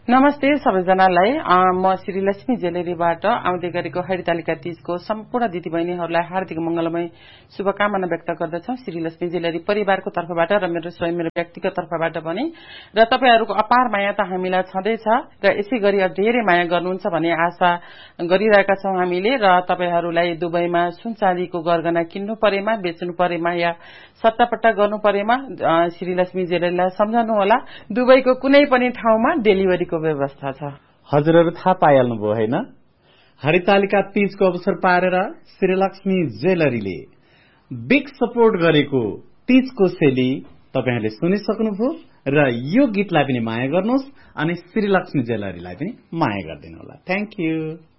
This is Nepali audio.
नमस्ते सबैजनालाई म श्रीलक्ष्मी ज्वेलरीबाट आउँदै गरेको हरितालिका तीजको सम्पूर्ण दिदीबहिनीहरूलाई हार्दिक मंगलमय शुभकामना व्यक्त गर्दछौं श्रीलक्ष्मी ज्वेलरी परिवारको तर्फबाट र मेरो व्यक्तिगत तर्फबाट पनि र तपाईहरुको अपार माया त हामीलाई छँदैछ र यसै गरी धेरै माया गर्नुहुन्छ भन्ने आशा गरिरहेका छौं हामीले र तपाईहरुलाई दुबईमा सुन चाँदीको गरगहना किन्नु परेमा बेच्नु परेमा या सट्टापट्टा गर्नु परेमा श्रीलक्ष्मी ज्वेलरीलाई सम्झनु होला दुबईको कुनै पनि ठाउँमा डेलिभरीको व्यवस्था छ। हजुरहरु थाहा पाइहाल्नुभयो हैन? हरितालिका तीजको अवसर पारेर श्रीलक्ष्मी ज्वेलरीले बिग सपोर्ट गरेको तीजको सेली तपाईहरुले सुनिसक्नुभयो र यो गीतलाई पनि माया गर्नुहोस् अनि श्रीलक्ष्मी ज्वेलरीलाई पनि माया गर्दिनु होला। Thank you.